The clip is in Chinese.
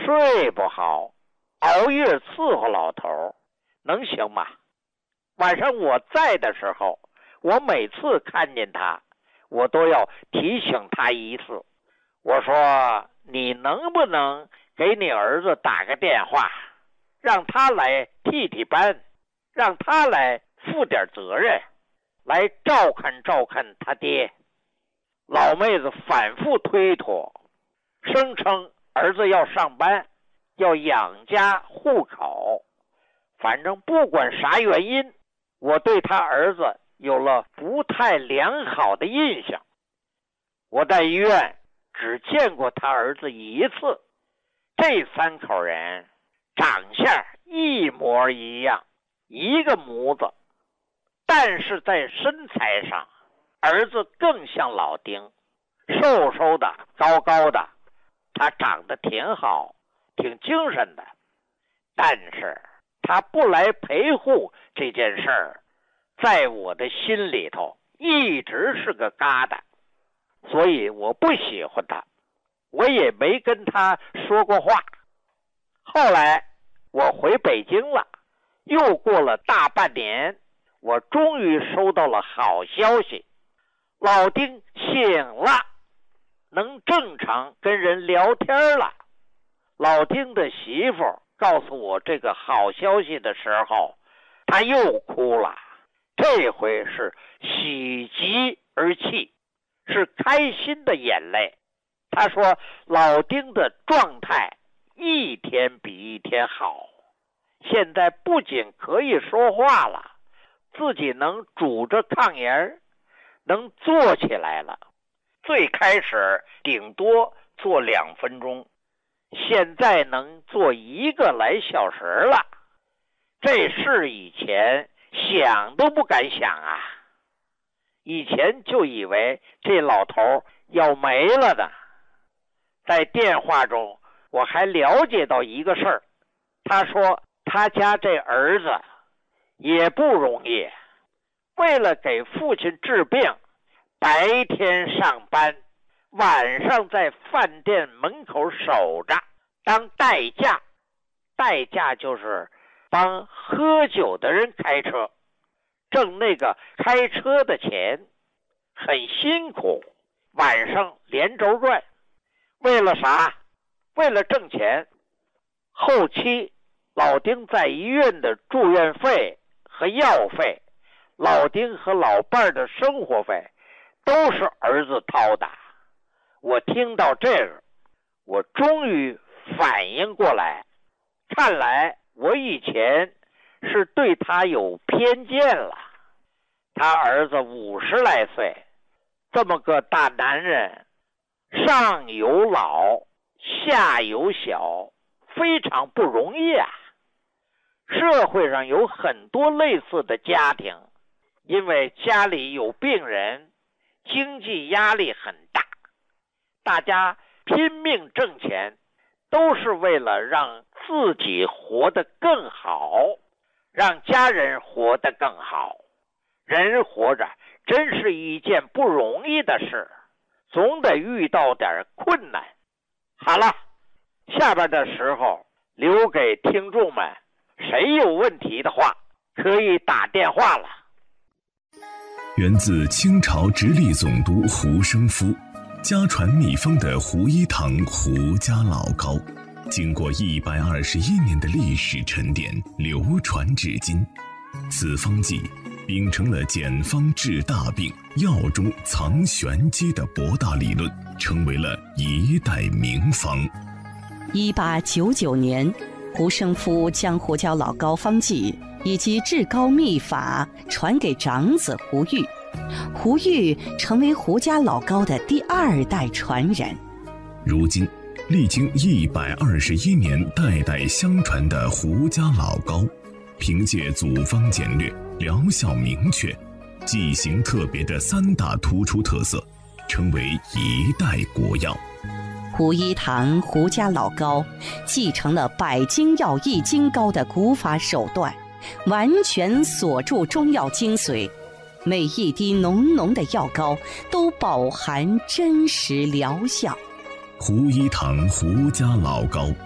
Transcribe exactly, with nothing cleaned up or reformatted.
睡不好，熬夜伺候老头，能行吗？晚上我在的时候，我每次看见他，我都要提醒他一次。我说，你能不能给你儿子打个电话，让他来替替班，让他来负点责任，来照看照看他爹。老妹子反复推脱，声称儿子要上班，要养家糊口。反正不管啥原因，我对他儿子有了不太良好的印象。我在医院只见过他儿子一次，这三口人长相一模一样，一个模子，但是在身材上，儿子更像老丁，瘦瘦的，高高的，他长得挺好，挺精神的。但是他不来陪护这件事儿，在我的心里头一直是个疙瘩，所以我不喜欢他，我也没跟他说过话。后来我回北京了，又过了大半年，我终于收到了好消息，老丁醒了，能正常跟人聊天了。老丁的媳妇告诉我这个好消息的时候，他又哭了，这回是喜极而泣，是开心的眼泪。他说老丁的状态一天比一天好，现在不仅可以说话了，自己能拄着炕沿，能坐起来了。最开始顶多坐两分钟，现在能坐一个来小时了，这事以前想都不敢想啊！以前就以为这老头要没了呢。在电话中我还了解到一个事儿，他说他家这儿子也不容易，为了给父亲治病，白天上班，晚上在饭店门口守着当代驾。代驾就是帮喝酒的人开车，挣那个开车的钱，很辛苦，晚上连轴转。为了啥？为了挣钱。后期老丁在医院的住院费和药费，老丁和老伴儿的生活费都是儿子掏的。我听到这个，我终于反应过来，看来我以前是对他有偏见了。他儿子五十来岁，这么个大男人，上有老下有小，非常不容易啊。社会上有很多类似的家庭，因为家里有病人，经济压力很大，大家拼命挣钱，都是为了让自己活得更好，让家人活得更好。人活着真是一件不容易的事，总得遇到点困难。好了，下边的时候留给听众们，谁有问题的话可以打电话了。 源自清朝直隶总督胡生夫，家传秘方的胡一堂胡家老膏，经过一百二十一年的历史沉淀，流传至今。此方剂秉承了简方治大病、药中藏玄机的博大理论，成为了一代名方。 一八九九年，胡生夫将胡椒老膏方剂以及治膏秘法传给长子胡玉，胡玉成为胡家老膏的第二代传人。 如今历经一百二十一年代代相传的胡家老膏，凭借组方简略、疗效明确、剂型特别的三大突出特色，成为一代国药。 胡一堂胡家老膏继承了百金药益精膏的古法手段，完全锁住中药精髓，每一滴浓浓的药膏都饱含真实疗效。 胡一堂胡家老膏